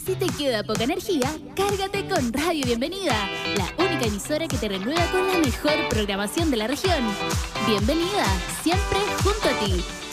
Si te queda poca energía, cárgate con Radio Bienvenida, la única emisora que te renueva con la mejor programación de la región. Bienvenida, siempre junto a ti.